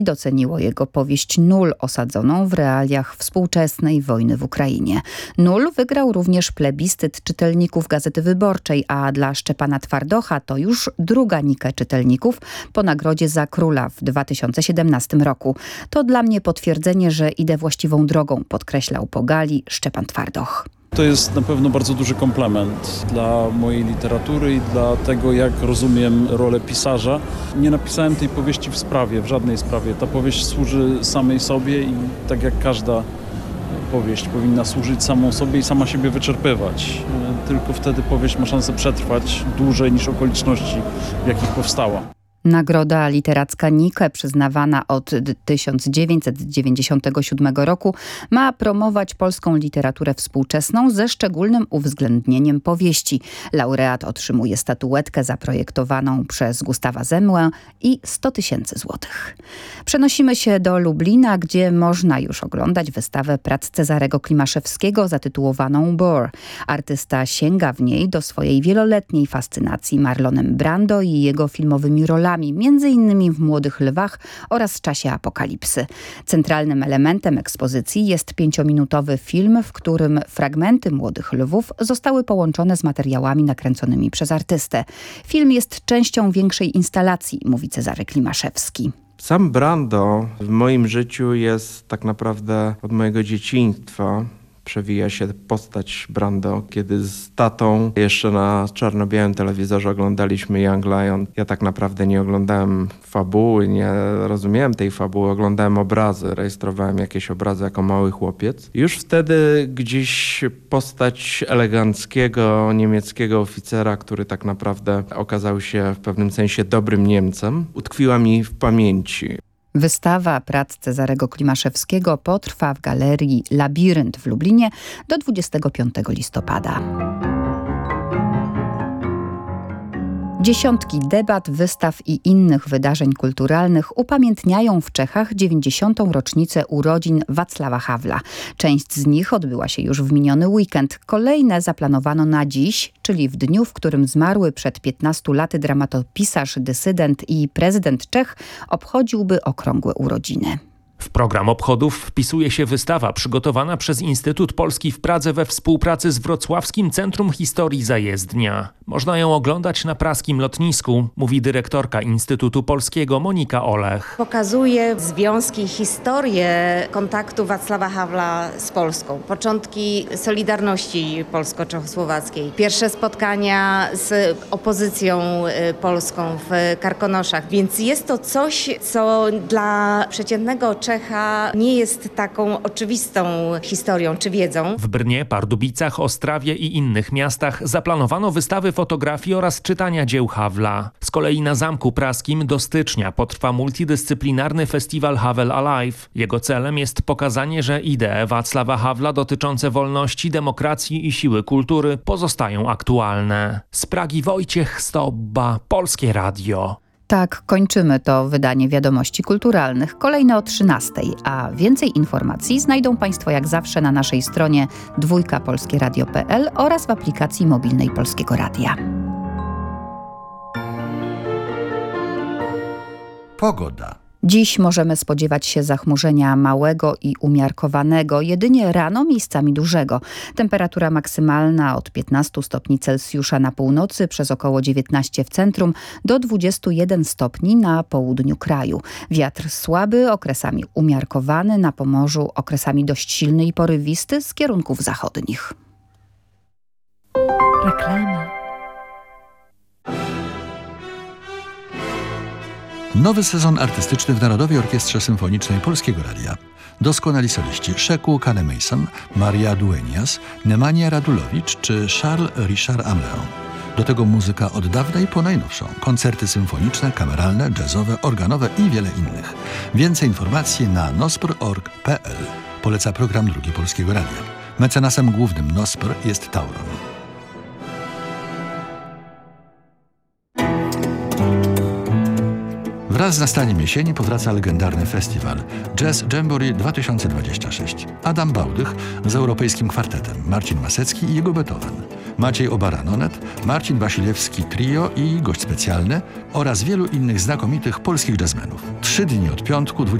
doceniło jego powieść Nul, osadzoną w realiach współczesnej wojny w Ukrainie. Nul wygrał również plebiscyt czytelników Gazety Wyborczej, a dla Szczepana Twardocha to już druga Nike czytelników po nagrodzie za Króla w 2017 roku. To dla mnie potwierdzenie, że idę właściwą drogą, podkreślał po gali Szczepan Twardoch. To jest na pewno bardzo duży komplement dla mojej literatury i dla tego, jak rozumiem rolę pisarza. Nie napisałem tej powieści w żadnej sprawie. Ta powieść służy samej sobie i tak jak każda powieść powinna służyć samą sobie i sama siebie wyczerpywać. Tylko wtedy powieść ma szansę przetrwać dłużej niż okoliczności, w jakich powstała. Nagroda literacka Nike, przyznawana od 1997 roku, ma promować polską literaturę współczesną ze szczególnym uwzględnieniem powieści. Laureat otrzymuje statuetkę zaprojektowaną przez Gustawa Zemłę i 100 000 złotych. Przenosimy się do Lublina, gdzie można już oglądać wystawę prac Cezarego Klimaszewskiego zatytułowaną Bore. Artysta sięga w niej do swojej wieloletniej fascynacji Marlonem Brando i jego filmowymi rolami, między innymi w Młodych Lwach oraz Czasie apokalipsy. Centralnym elementem ekspozycji jest 5-minutowy film, w którym fragmenty Młodych Lwów zostały połączone z materiałami nakręconymi przez artystę. Film jest częścią większej instalacji, mówi Cezary Klimaszewski. Sam Brando w moim życiu jest tak naprawdę od mojego dzieciństwa. Przewija się postać Brando, kiedy z tatą jeszcze na czarno-białym telewizorze oglądaliśmy Young Lion. Ja tak naprawdę nie oglądałem fabuły, nie rozumiałem tej fabuły, oglądałem obrazy, rejestrowałem jakieś obrazy jako mały chłopiec. Już wtedy gdzieś postać eleganckiego niemieckiego oficera, który tak naprawdę okazał się w pewnym sensie dobrym Niemcem, utkwiła mi w pamięci. Wystawa prac Cezarego Klimaszewskiego potrwa w Galerii Labirynt w Lublinie do 25 listopada. Dziesiątki debat, wystaw i innych wydarzeń kulturalnych upamiętniają w Czechach 90. rocznicę urodzin Václava Havla. Część z nich odbyła się już w miniony weekend. Kolejne zaplanowano na dziś, czyli w dniu, w którym zmarły przed 15 laty dramatopisarz, dysydent i prezydent Czech obchodziłby okrągłe urodziny. W program obchodów wpisuje się wystawa przygotowana przez Instytut Polski w Pradze we współpracy z Wrocławskim Centrum Historii Zajezdnia. Można ją oglądać na praskim lotnisku, mówi dyrektorka Instytutu Polskiego Monika Olech. Pokazuje związki, historię kontaktu Václava Havla z Polską. Początki Solidarności polsko-czechosłowackiej. Pierwsze spotkania z opozycją polską w Karkonoszach. Więc jest to coś, co dla przeciętnego Czecha nie jest taką oczywistą historią czy wiedzą. W Brnie, Pardubicach, Ostrawie i innych miastach zaplanowano wystawy fotografii oraz czytania dzieł Havla. Z kolei na Zamku Praskim do stycznia potrwa multidyscyplinarny festiwal Havel Alive. Jego celem jest pokazanie, że idee Václava Havla dotyczące wolności, demokracji i siły kultury pozostają aktualne. Z Pragi Wojciech Stobba, Polskie Radio. Tak, kończymy to wydanie Wiadomości Kulturalnych. Kolejne o 13:00, a więcej informacji znajdą Państwo jak zawsze na naszej stronie dwójkapolskieradio.pl oraz w aplikacji mobilnej Polskiego Radia. Pogoda. Dziś możemy spodziewać się zachmurzenia małego i umiarkowanego, jedynie rano miejscami dużego. Temperatura maksymalna od 15 stopni Celsjusza na północy, przez około 19 w centrum, do 21 stopni na południu kraju. Wiatr słaby, okresami umiarkowany, na Pomorzu okresami dość silny i porywisty z kierunków zachodnich. Reklama. Nowy sezon artystyczny w Narodowej Orkiestrze Symfonicznej Polskiego Radia. Doskonali soliści Sheku Kane-Mason, Maria Duenias, Nemanja Radulowicz czy Charles Richard Amelin. Do tego muzyka od dawna i po najnowszą. Koncerty symfoniczne, kameralne, jazzowe, organowe i wiele innych. Więcej informacji na nospr.org.pl. Poleca program Drugi Polskiego Radia. Mecenasem głównym Nospr jest Tauron. Wraz z nastaniem jesieni powraca legendarny festiwal Jazz Jamboree 2026. Adam Bałdych z Europejskim Kwartetem, Marcin Masecki i jego Beethoven. Maciej Obaranonet, Marcin Wasilewski Trio i gość specjalny oraz wielu innych znakomitych polskich jazzmenów. 3 dni od piątku,